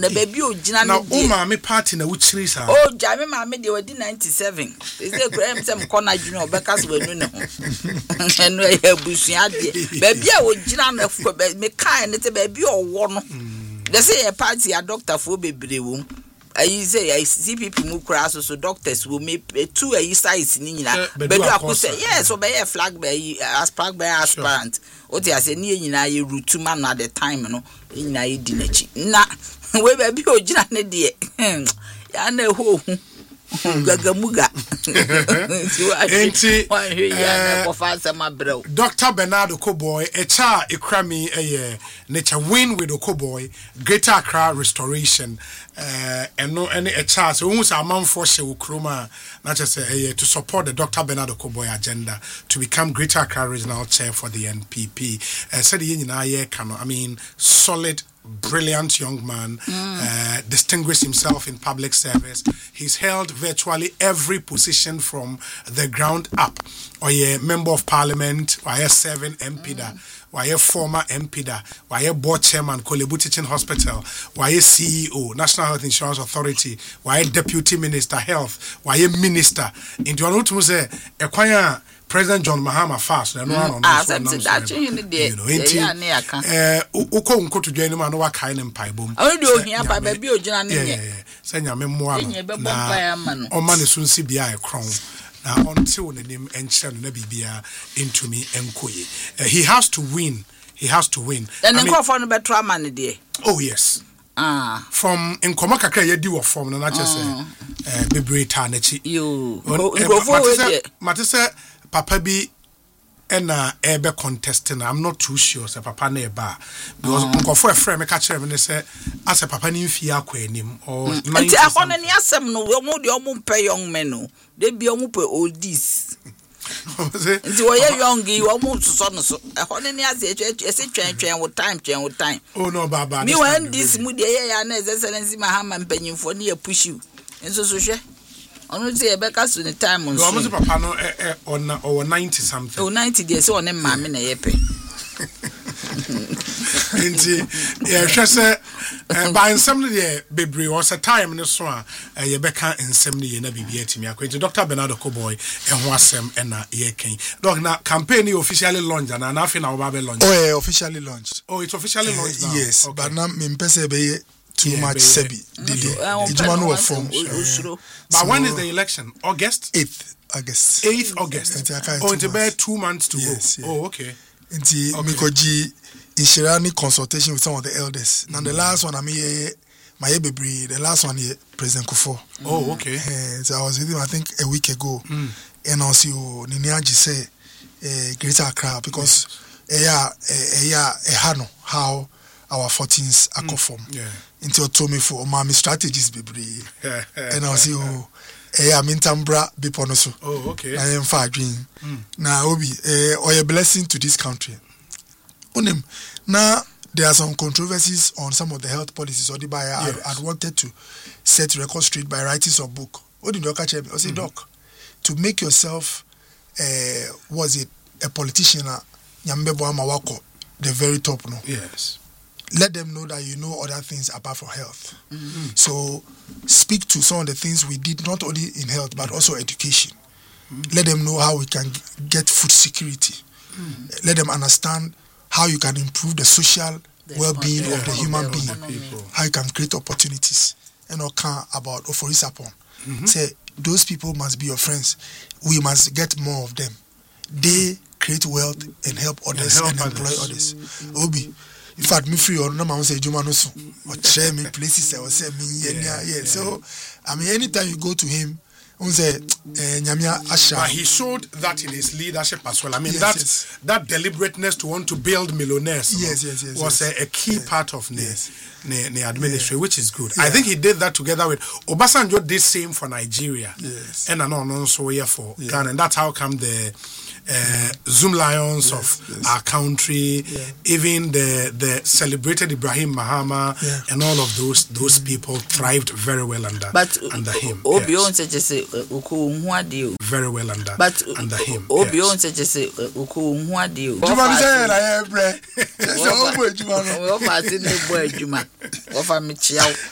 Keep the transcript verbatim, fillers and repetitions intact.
na baby o gina na o ma me party na wuchiri sa o ja me ma me de wadi ninety-seven is dey grem sem kona junu obeka so wanu ne ho enu e abusua de baby a o gina na fo me kan ne te baby o wo no they say a party a doctor for bebre wo I say I see people mu kura so so doctors will make two a size ni nyina baby akose yes so be flag be as flag be aspirant o ti ase ni nyina ye root man at the time no nyina ye di nachi na we baby o gina ne de ya na ho gagamuga enti ya na ko fa sama brew Doctor Bernard Okoboy a cha ekrami eye nature win with Okoboy Greater Accra restoration uh and no any a cha so who say amanfo hye okroma na che say to support the Doctor Bernard Okoboy agenda to become Greater Accra regional chair for the N P P uh, said ye nyina ye kan I mean solid brilliant young man, mm. uh, distinguished himself in public service. He's held virtually every position from the ground up. Or a member of parliament, or a seven M P da, or a former M P da, or a board chairman, Kolebu Teaching Hospital, or a C E O, National Health Insurance Authority, or a deputy minister, health, or a minister. In the a choir. President John Mahama fast no no ah something that you dey you know enti eh uko unko to join man no wa kai ne mpai bom o dey ohia pa ba bi ogina ne nye say nyame moa no o man so nsi bia e kron na until ne nim enchire no na bibia entumi enkoye he has to win he has to win and then go for no better man dey oh yes ah from nkoma kakra ye di wo form no na che say eh bebre ta na chi yo ngofo we dey matese Papa bi ena ebe contesting I'm not too sure say papa na eba because nkofo efre me ka kire me say as papa ni mfi akwa anim or ninety akona ni asem no we mo de omo mpe young men no de bi omo pe oldies nti wo ye young yi wo mo so no so ehona ni ase ese twen twen wo time twen wo time oh no baba me when this mu de ye ya na excellency Mahama mpanyimfo na ya push you enso so hwe onu ti e be ka so ni time on so no mo papa no eh on or ninety something oh ninety dey say on ma me na ye pe nti ye hwe se ba nsem no dey bebre was a time no so a ye be ka nsem no ye na bibia timi akwenti Doctor Bernard Okoboy e ho asem e na ye kan doc na campaign officially launched and na afi na wo ba be launched oh yeah, officially launched oh it's officially uh, launched now yes okay. But na me mpese be too yeah, much sebi didi ejuma no form but when is the election August eighth August eighth August oh it's about two months to yes, go yeah. Oh okay nti okay. Mikoji insurani consultation with some of the elders now mm. The last one I mean my bebre the last one here President Kufo oh okay uh, so I was with him I think a week ago mm. and also Niniaji say uh, Greater Accra because yes. uh, yeah uh, yeah uh, hano how our fourteens are conform mm. yeah into told me for my strategies bebre and I see oh eh I mean tambra be ponoso oh okay I am far dream na obi eh or a blessing to this country unim now there are some controversies on some of the health policies or the buyer yes. I, I wanted to set record straight by writing some book what did doc catch me I say mm-hmm. Doc to make yourself uh was it a politician nyambebo amawako the very top no yes let them know that you know other things apart from health. Mm-hmm. So speak to some of the things we did not only in health but also education. Mm-hmm. Let them know how we can get food security. Mm-hmm. Let them understand how you can improve the social the well-being yeah, of the human being. People. How you can create opportunities. And all kind about Oforisapon. Mm-hmm. Say those people must be your friends. We must get more of them. They create wealth and help others and, help and employ others. others. Obi. In fact, me free or no man say Juma no so or share me places I was say me yeah, yeah. So I mean anytime you go to him, on say Nyamia Asha. But he showed that in his leadership as well. I mean yes, that yes. that deliberateness to want to build millionaires yes, yes, yes, was yes. A, a key yes. part of the yes. the, the administration, yeah. which is good. Yeah. I think he did that together with Obasanjo did same for Nigeria. Yes. And no no so here for yeah. Ghana. And that's how come the Uh, Zoom Lions yes, of yes. our country, yeah. even the the celebrated Ibrahim Mahama yeah. and all of those those people thrived very well under but, under him. Obi on say just uko unhuade very well under but under him. Obi on say just uko unhuade. Juma say na e bre. Say obo ejuma no. We ofa say na ebo ejuma. Ofa me chia.